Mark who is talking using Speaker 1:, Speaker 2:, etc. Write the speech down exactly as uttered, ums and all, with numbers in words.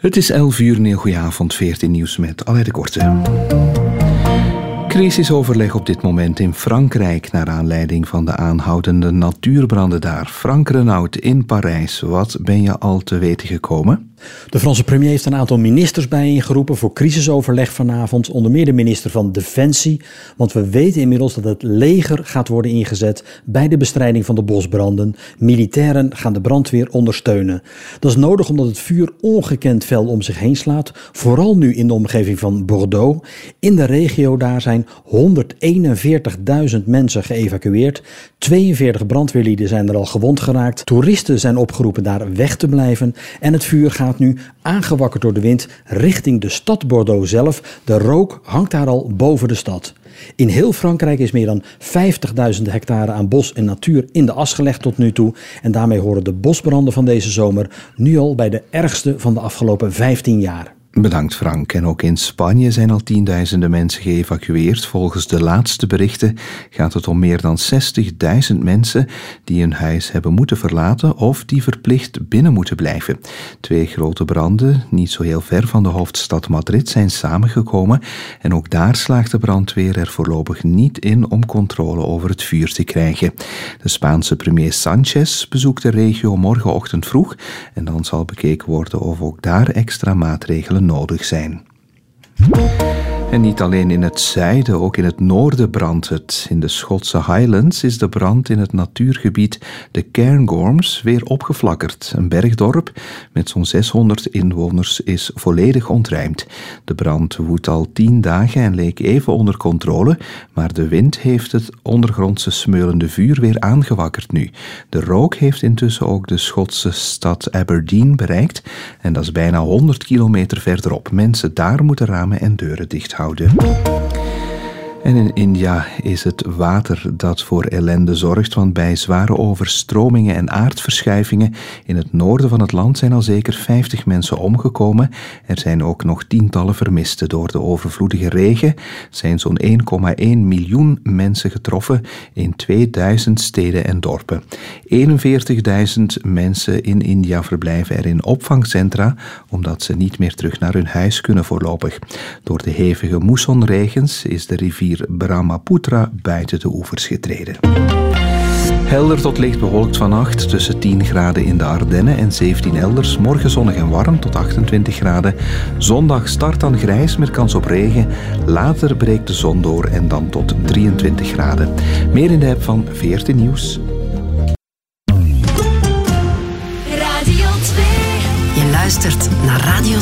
Speaker 1: Het is elf uur, een heel goeie avond, veertien nieuws met Alain de Korte. Crisisoverleg op dit moment in Frankrijk naar aanleiding van de aanhoudende natuurbranden daar. Frank Renaud in Parijs, wat ben je al te weten gekomen?
Speaker 2: De Franse premier heeft een aantal ministers bijeengeroepen voor crisisoverleg vanavond. Onder meer de minister van Defensie. Want we weten inmiddels dat het leger gaat worden ingezet bij de bestrijding van de bosbranden. Militairen gaan de brandweer ondersteunen. Dat is nodig omdat het vuur ongekend fel om zich heen slaat. Vooral nu in de omgeving van Bordeaux. In de regio daar zijn honderdeenenveertigduizend mensen geëvacueerd. tweeënveertig brandweerlieden zijn er al gewond geraakt. Toeristen zijn opgeroepen daar weg te blijven. En het vuur gaat nu, aangewakkerd door de wind, richting de stad Bordeaux zelf. De rook hangt daar al boven de stad. In heel Frankrijk is meer dan vijftigduizend hectare aan bos en natuur in de as gelegd tot nu toe. En daarmee horen de bosbranden van deze zomer nu al bij de ergste van de afgelopen vijftien jaar.
Speaker 1: Bedankt Frank. En ook in Spanje zijn al tienduizenden mensen geëvacueerd. Volgens de laatste berichten gaat het om meer dan zestigduizend mensen die hun huis hebben moeten verlaten of die verplicht binnen moeten blijven. Twee grote branden, niet zo heel ver van de hoofdstad Madrid, zijn samengekomen en ook daar slaagt de brandweer er voorlopig niet in om controle over het vuur te krijgen. De Spaanse premier Sánchez bezoekt de regio morgenochtend vroeg en dan zal bekeken worden of ook daar extra maatregelen nodig zijn. En niet alleen in het zuiden, ook in het noorden brandt het. In de Schotse Highlands is de brand in het natuurgebied de Cairngorms weer opgeflakkerd. Een bergdorp met zo'n zeshonderd inwoners is volledig ontruimd. De brand woedt al tien dagen en leek even onder controle, maar de wind heeft het ondergrondse smeulende vuur weer aangewakkerd nu. De rook heeft intussen ook de Schotse stad Aberdeen bereikt en dat is bijna honderd kilometer verderop. Mensen daar moeten ramen en deuren dicht houden. En in India is het water dat voor ellende zorgt, want bij zware overstromingen en aardverschuivingen in het noorden van het land zijn al zeker vijftig mensen omgekomen. Er zijn ook nog tientallen vermisten. Door de overvloedige regen zijn zo'n één komma één miljoen mensen getroffen in tweeduizend steden en dorpen. eenenveertigduizend mensen in India verblijven er in opvangcentra, omdat ze niet meer terug naar hun huis kunnen voorlopig. Door de hevige moessonregens is de rivier Brahmaputra buiten de oevers getreden. Helder tot licht bewolkt vannacht, tussen tien graden in de Ardennen en zeventien elders. Morgen zonnig en warm tot achtentwintig graden. Zondag start dan grijs met kans op regen. Later breekt de zon door en dan tot drieëntwintig graden. Meer in de app van veertien Nieuws.
Speaker 3: Radio twee. Je luistert naar Radio